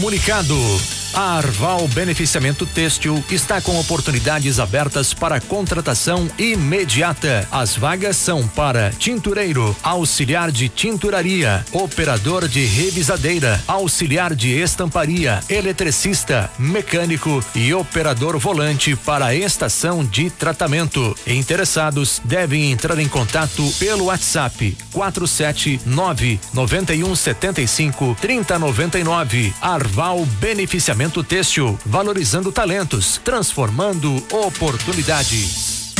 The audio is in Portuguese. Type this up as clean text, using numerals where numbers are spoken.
Comunicado. A Arval Beneficiamento Têxtil está com oportunidades abertas para contratação imediata. As vagas são para tintureiro, auxiliar de tinturaria, operador de revisadeira, auxiliar de estamparia, eletricista, mecânico e operador volante para a estação de tratamento. Interessados devem entrar em contato pelo WhatsApp 479-9175-3099. Arval Beneficiamento Têxtil, valorizando talentos, transformando oportunidades.